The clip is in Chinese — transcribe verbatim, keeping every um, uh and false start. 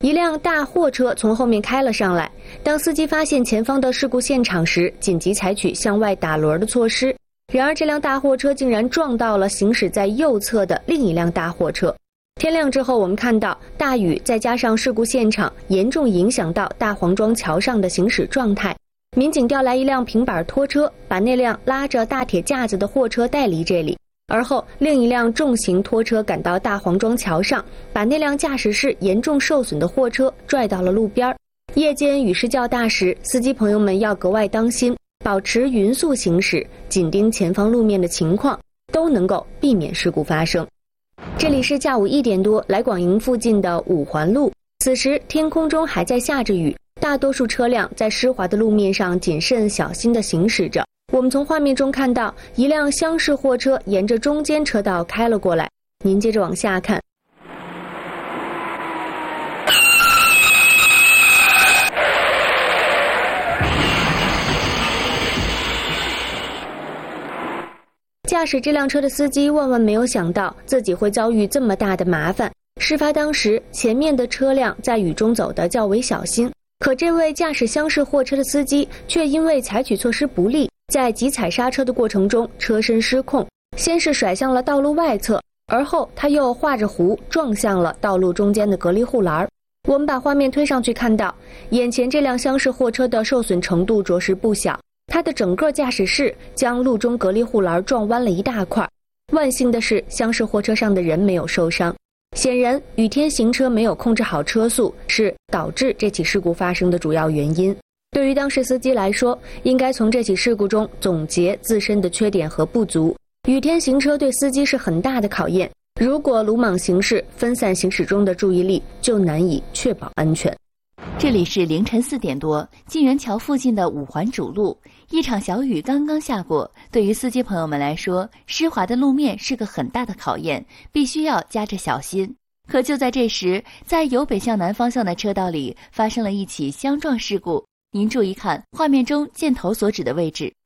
一辆大货车从后面开了上来，当司机发现前方的事故现场时，紧急采取向外打轮的措施。然而这辆大货车竟然撞到了行驶在右侧的另一辆大货车。天亮之后，我们看到大雨再加上事故现场严重影响到大黄庄桥上的行驶状态。民警调来一辆平板拖车，把那辆拉着大铁架子的货车带离这里。而后另一辆重型拖车赶到大黄庄桥上，把那辆驾驶室严重受损的货车拽到了路边。夜间雨势较大时，司机朋友们要格外当心，保持匀速行驶，紧盯前方路面的情况，都能够避免事故发生。这里是下午一点多，来广营附近的五环路，此时天空中还在下着雨，大多数车辆在湿滑的路面上谨慎小心地行驶着。我们从画面中看到一辆厢式货车沿着中间车道开了过来，您接着往下看。驾驶这辆车的司机万万没有想到自己会遭遇这么大的麻烦。事发当时，前面的车辆在雨中走得较为小心，可这位驾驶厢式货车的司机却因为采取措施不力，在急踩刹车的过程中车身失控，先是甩向了道路外侧，而后他又画着弧撞向了道路中间的隔离护栏。我们把画面推上去看到，眼前这辆厢式货车的受损程度着实不小，它的整个驾驶室将路中隔离护栏撞弯了一大块。万幸的是，厢式货车上的人没有受伤。显然，雨天行车没有控制好车速，是导致这起事故发生的主要原因。对于当事司机来说，应该从这起事故中总结自身的缺点和不足。雨天行车对司机是很大的考验，如果鲁莽行驶，分散行驶中的注意力，就难以确保安全。 这里是凌晨四点多，晋源桥附近的五环主路，一场小雨刚刚下过，对于司机朋友们来说，湿滑的路面是个很大的考验，必须要加着小心。可就在这时，在由北向南方向的车道里发生了一起相撞事故。您注意看画面中箭头所指的位置，